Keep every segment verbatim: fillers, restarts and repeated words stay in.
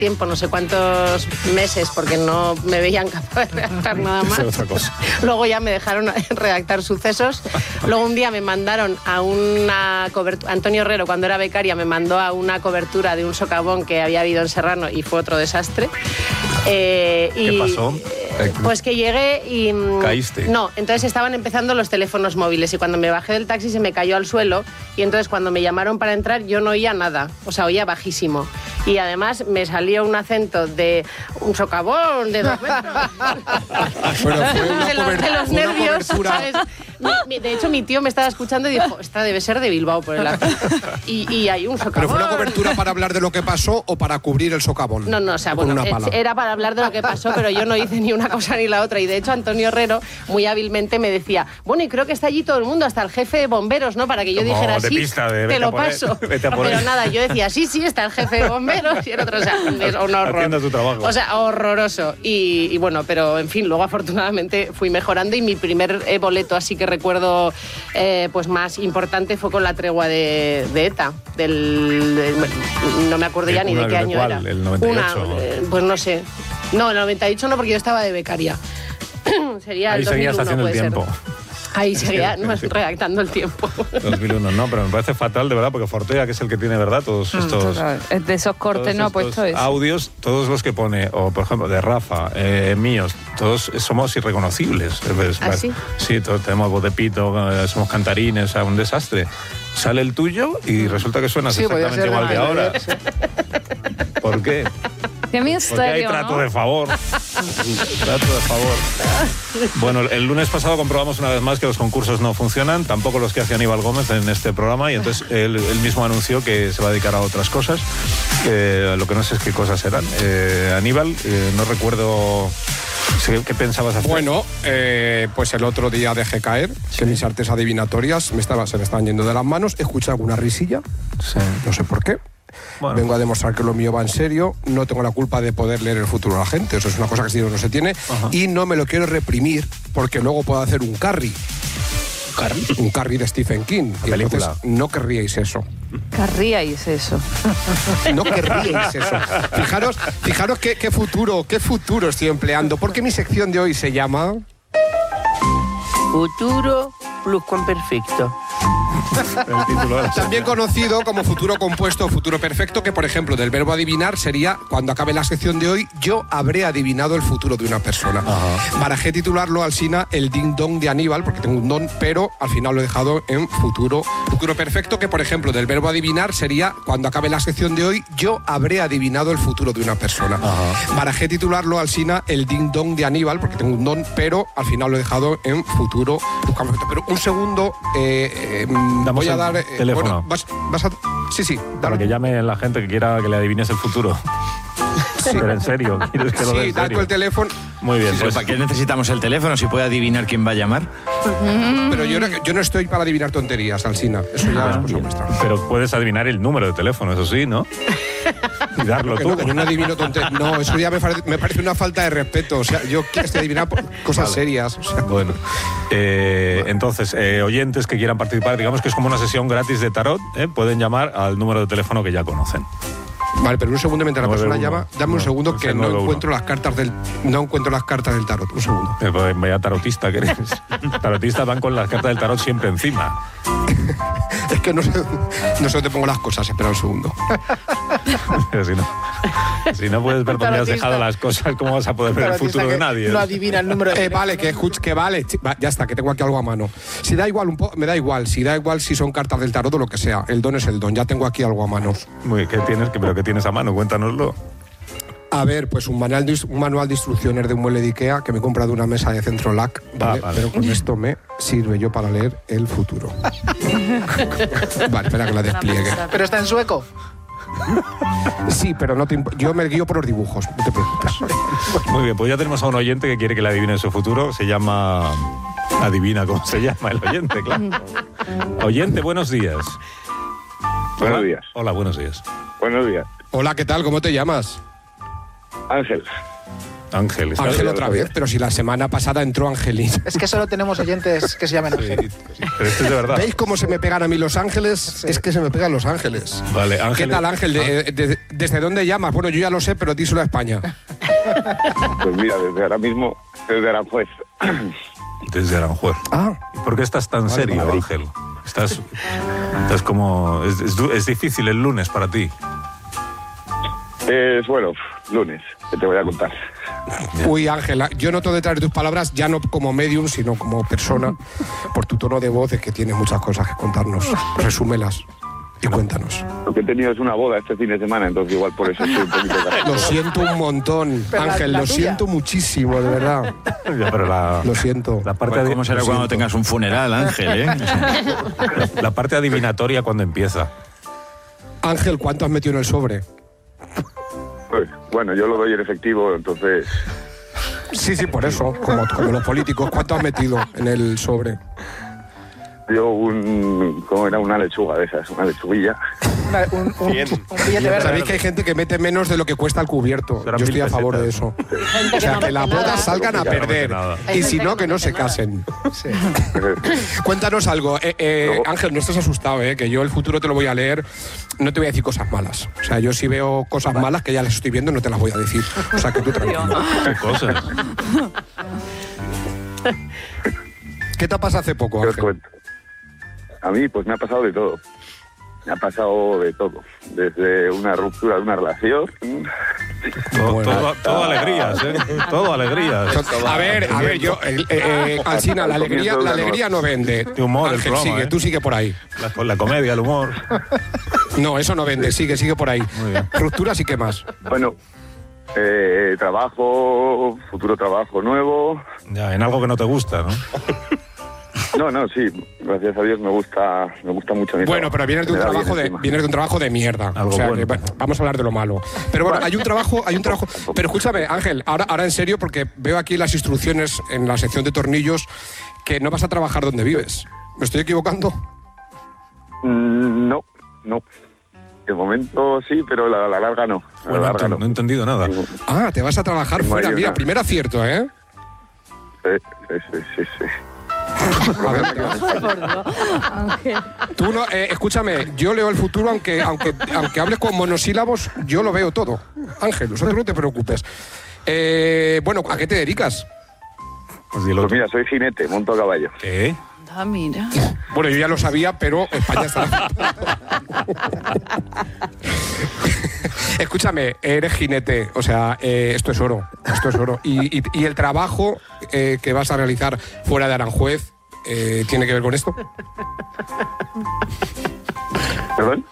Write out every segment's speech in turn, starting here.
tiempo, no sé cuántos meses, porque no me veían capaz de redactar nada más. Otra cosa. Luego ya me dejaron redactar sucesos. Luego un día me mandaron a una cobertura, Antonio Herrero, cuando era becaria, me mandó a una cobertura de un socavón que había habido en Serrano y fue otro desastre. Eh, y, ¿Qué pasó? Pues que llegué y... ¿Caíste? No, entonces estaban empezando los teléfonos móviles y cuando me bajé del taxi se me cayó al suelo y entonces cuando me llamaron para entrar yo no oía nada, o sea, oía bajísimo. Y además me salió un acento de un socavón de dos metros. Bueno, fue una de, los, cober- de los una nervios, cobertura. ¿sabes? Mi- mi- de hecho, mi tío me estaba escuchando y dijo, esta debe ser de Bilbao por el acento. Y, y hay un socavón. ¿Pero fue una cobertura para hablar de lo que pasó o para cubrir el socavón? No, no, o sea, Con bueno, una eh, pala. era para hablar de lo que pasó, pero yo no hice ni una cosa ni la otra. Y de hecho, Antonio Herrero, muy hábilmente, me decía, bueno, y creo que está allí todo el mundo, hasta el jefe de bomberos, ¿no? Para que yo Como dijera, de sí, pista, de te vete lo a por él, paso. vete a por Pero él. nada, yo decía, sí, sí, está el jefe de bomberos. Y el otro, o sea, es un horror. Haciendo tu trabajo. O sea, horroroso. Y, y bueno, pero en fin, luego afortunadamente fui mejorando y mi primer eh, boleto así que recuerdo eh, pues más importante fue con la tregua de, de ETA. Del, del- no me acuerdo ya ni ¿Una de qué de año cuál? era. ¿El noventa y ocho? Una, eh, pues no sé. No, el noventa y ocho no, porque yo estaba de becaria. Sería Ahí el seguías dos mil uno, haciendo el puede ser. tiempo. Ahí seguía Sí, no, sí. redactando el tiempo. dos mil uno, no, pero me parece fatal, de verdad, porque Fortea, que es el que tiene, ¿verdad? Todos estos... Es de esos cortes, todos no ha estos puesto eso. audios, todos los que pone, o por ejemplo de Rafa, eh, míos, todos somos irreconocibles. Es- ¿Ah, sí? Sí, todos tenemos voz de pito, eh, somos cantarines, o sea, un desastre. Sale el tuyo y resulta que suenas Sí, podía exactamente ser igual que de ahora. ¿Por qué? Qué Porque hay misterio, trato ¿no? de favor. Trato de favor. Bueno, el lunes pasado comprobamos una vez más que los concursos no funcionan, tampoco los que hace Aníbal Gómez en este programa, y entonces él, él mismo anunció que se va a dedicar a otras cosas. Eh, lo que no sé es qué cosas serán. Eh, Aníbal, eh, no recuerdo... Sí, ¿qué pensabas hacer? Bueno, eh, pues el otro día dejé caer que mis artes adivinatorias me estaba, se me estaban yendo de las manos. Escuché alguna risilla, Sí. no sé por qué. Bueno. Vengo a demostrar que lo mío va en serio. No tengo la culpa de poder leer el futuro a la gente. Eso es una cosa que si no se tiene. Ajá. Y no me lo quiero reprimir porque luego puedo hacer un carry. ¿Carry? Un carry de Stephen King. La Y entonces película. no querríais eso. Querríais eso. No querríais eso. Fijaros, fijaros qué, qué futuro, qué futuro estoy empleando. Porque mi sección de hoy se llama... Futuro pluscuamperfecto. El título era- También conocido como futuro compuesto o futuro perfecto, que por ejemplo del verbo adivinar sería, cuando acabe la sección de hoy, yo habré adivinado el futuro de una persona. Ajá. Barajé titularlo al Sina el ding dong de Aníbal, porque tengo un don, pero al final lo he dejado en futuro, futuro perfecto, que por ejemplo del verbo adivinar sería, cuando acabe la sección de hoy, yo habré adivinado el futuro de una persona. Ajá. Barajé titularlo al Sina el ding dong de Aníbal, porque tengo un don, pero al final lo he dejado en futuro perfecto. Pero un segundo, eh, eh, Damos voy a el dar... eh, teléfono. bueno, vas, vas a... Sí, sí, Para dale. que llame la gente que quiera que le adivines el futuro. Pero en serio, ¿quieres que lo dé Sí, en da serio? con el teléfono. Muy bien, Pero pues ¿para qué necesitamos el teléfono si puede adivinar quién va a llamar? Pero yo no, yo no estoy para adivinar tonterías, Alsina. Eso ya es cosa vuestra. pero puedes adivinar el número de teléfono, eso sí, ¿no? Y darlo Que tú. no, que yo no adivino tonterías. No, eso ya me parece, me parece una falta de respeto. O sea, yo quiero adivinar por- cosas Vale. serias. O sea, Bueno, eh, entonces, eh, oyentes que quieran participar, digamos que es como una sesión gratis de tarot, ¿eh? Pueden llamar al número de teléfono que ya conocen. vale, pero un segundo mientras la nueve persona uno. llama, dame un No, segundo es que el no nueve uno. encuentro las cartas del no encuentro las cartas del tarot. Un segundo. Eh, pues, vaya tarotista que eres. Tarotistas van con las cartas del tarot siempre encima. Es que no sé, no sé dónde pongo las cosas. Espera un segundo. Pero si no, si no puedes ver dónde has Tarotista. dejado las cosas, ¿cómo vas a poder ver el Tarotista futuro de que nadie? No adivina el número de Eh, vale, que escuch, que vale, chi- va, ya está, que tengo aquí algo a mano. Si da igual un poco, me da igual, si da igual si son cartas del tarot o lo que sea. El don es el don, ya tengo aquí algo a mano. Muy, ¿qué tienes? ¿Qué- ¿Pero qué tienes a mano? Cuéntanoslo. A ver, pues un manual de, un manual de instrucciones de un mueble de Ikea que me he comprado de una mesa de Centro L A C, ¿vale? Ah, vale. Pero con esto me sirve yo para leer el futuro. Vale, espera que la despliegue. Pero está en sueco. Sí, pero no te imp- yo me guío por los dibujos, no te preocupes. Muy bien, pues ya tenemos a un oyente que quiere que le adivine su futuro. Se llama... Adivina cómo se llama el oyente, claro. Oyente, buenos días. Buenos Hola. días. Hola, buenos días. Buenos días. Hola, ¿qué tal? ¿Cómo te llamas? Ángel. Ángel. ¿estás? Ángel otra vez, pero si la semana pasada entró Angelín. Es que solo tenemos oyentes que se llaman Ángel. Pero esto es de verdad. ¿Veis cómo se me pegan a mí Los Ángeles? Sí. Es que se me pegan Los Ángeles. Vale, Ángel. ¿Qué tal, Ángel? De- de- ¿Desde dónde llamas? Bueno, yo ya lo sé, pero díselo a España. Pues mira, desde ahora mismo, desde Aranjuez. Desde Aranjuez. Ah, ¿Y por qué estás tan Vale, serio, Madrid. Ángel? Estás, estás como... Es, es du- es difícil el lunes para ti. Es bueno, lunes, que te voy a contar. uy, Ángela, yo noto detrás de tus palabras, ya no como medium, sino como persona, por tu tono de voz, de que tienes muchas cosas que contarnos. Resúmelas y cuéntanos. Lo que he tenido es una boda este fin de semana, entonces igual por eso estoy un poquito Lo cansado. siento un montón, Pero la- Ángel, la lo tuya. siento muchísimo, de verdad. Ya, pero la, Lo siento. la parte, Pues, adi- ¿cómo será lo cuando siento. tengas un funeral, Ángel, eh? la, la parte adivinatoria cuando empieza. Ángel, ¿cuánto has metido en el sobre? Pues, bueno, yo lo doy en efectivo, entonces Sí, sí, por eso, como, como los políticos, ¿cuánto has metido en el sobre? yo un... ¿Cómo era? Una lechuga de esas, una lechuguilla. Una- un, un- Bien. un billete verde. Sabéis que hay gente que mete menos de lo que cuesta el cubierto. Serán Yo estoy mil a favor de pesetas. eso. Gente O sea, no que las mete nada. bodas salgan a Que no mete perder. nada. Hay Y si gente no, que que no no se mete nada. casen. Sí. Cuéntanos algo. Eh, eh, Luego- Ángel, no estás asustado, ¿eh? Que yo el futuro te lo voy a leer. No te voy a decir cosas malas. O sea, yo si veo cosas malas que ya las estoy viendo, no te las voy a decir. O sea, que tú tranquilo. ¿Qué cosas? ¿Qué te pasa hace poco, ¿Qué os Ángel? cuento? A mí, pues me ha pasado de todo. Me ha pasado de todo. Desde una ruptura de una relación. Todo, Bueno. todo- todo alegrías, ¿eh? Todo alegrías. A ver, a ver, yo, eh, eh, Alsina, la alegría, la alegría no vende. De humor el Ángel, programa, sigue, ¿eh? tú sigue por ahí. La, la comedia, el humor. No, eso no vende, sigue, sigue por ahí. Muy bien. Rupturas y qué más. Bueno, eh, trabajo, futuro trabajo nuevo. Ya, en algo que no te gusta, ¿no? No, no, sí, gracias a Dios me gusta, me gusta mucho mi Bueno, trabajo. pero vienes de un Me da trabajo bien de, encima. vienes de un trabajo de mierda. Algo o sea, bueno. que, bueno, vamos a hablar de lo malo. Pero bueno, hay un trabajo, hay un trabajo. Pero escúchame, Ángel, ahora, ahora en serio, porque veo aquí las instrucciones en la sección de tornillos que no vas a trabajar donde vives. ¿Me estoy equivocando? Mm, No, no. De momento sí, pero la, la larga no. La Bueno, larga no, no. no he entendido nada. Sí, Ah, te vas a trabajar Tengo fuera. ahí Mira, una- primer acierto, ¿eh? sí, sí, sí, sí. A ver, tú no, eh, escúchame, yo leo el futuro, aunque, aunque, aunque hables con monosílabos, yo lo veo todo. Ángel, eso tú no te preocupes. Eh, bueno, ¿a qué te dedicas? Pues dilo Pues tú. mira, soy jinete, monto a caballo. ¿Qué? Ah, mira. Bueno, yo ya lo sabía, pero España está... Escúchame, eres jinete, o sea, eh, esto es oro, esto es oro. Y, y- y el trabajo eh, que vas a realizar fuera de Aranjuez eh, tiene que ver con esto. ¿Perdón?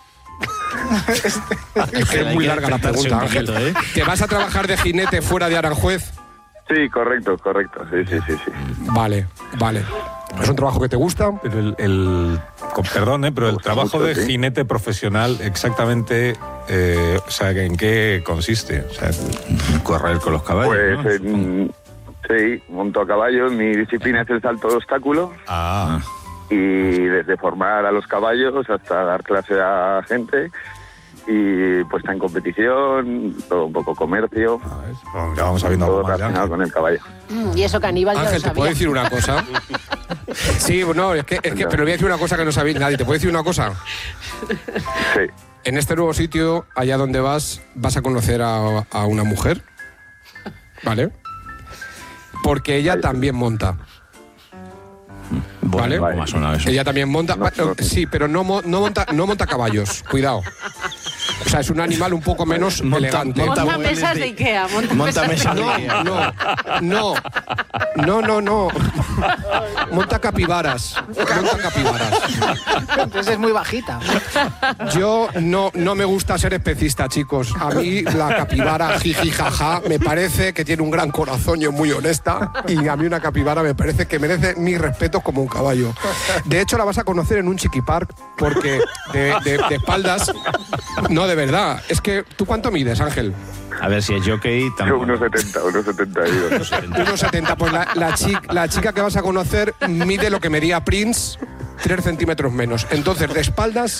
Es que es muy Hay que larga la despertarse pregunta, un Ángel. poquito, ¿eh? ¿Te vas a trabajar de jinete fuera de Aranjuez? Sí, correcto, correcto. Sí, sí, sí, sí. Vale, vale. ¿Es un trabajo que te gusta? Pero el, el- con perdón, ¿eh? Pero el gusta trabajo mucho, de sí. jinete profesional, exactamente, eh, o sea, ¿en qué consiste? O sea, Correr con los caballos, Pues ¿no? en- sí, monto a caballo. Mi disciplina es el salto de obstáculo. ah, Y desde formar a los caballos hasta dar clase a gente. Y puesta en competición, todo un poco comercio. a ver, bueno, ya vamos sabiendo Todo algo más de relacionado Ángel. con el caballo. Mm, Y eso que Aníbal ya Ángel, lo ¿te puedo sabía. decir una cosa? Sí, no, es que, es que, pero voy a decir una cosa que no sabéis nadie. ¿Te puedo decir una cosa? Sí. En este nuevo sitio, allá donde vas, vas a conocer a, a una mujer, ¿vale? Porque ella también monta, Bueno, ¿vale? ¿cómo ha sonado eso? Ella también monta, No, no. sí, pero no, mo- no, monta, no monta caballos, cuidado. O sea, es un animal un poco menos Monta- elegante. monta Monta muebles mesas de- de Ikea. Monta Monta mesas de mesas de Ikea. No, no, no, no, no. Monta capibaras. Monta capibaras. Entonces es muy bajita. Yo no, no me gusta ser especista, chicos. A mí la capibara jiji jaja me parece que tiene un gran corazón y es muy honesta. Y a mí una capibara me parece que merece mis respetos como un caballo. De hecho, la vas a conocer en un chiqui park porque de, de- de espaldas... No, de verdad. Es que, ¿tú cuánto mides, Ángel? A ver si es jockey Yo tampoco. unos setenta, unos setenta y dos. uno setenta. Pues la, la, chi- la chica que vas a conocer mide lo que medía Prince, tres centímetros menos. Entonces, de espaldas,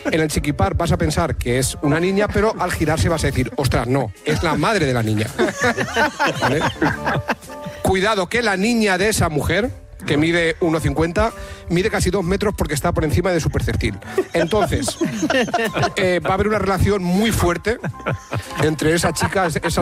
En el chiquipar vas a pensar que es una niña, pero al girarse vas a decir, ostras, no, es la madre de la niña. ¿Vale? Cuidado que la niña de esa mujer, que mide uno cincuenta, mide casi dos metros porque está por encima de su perceptil. Entonces, eh, va a haber una relación muy fuerte entre esa chica, esa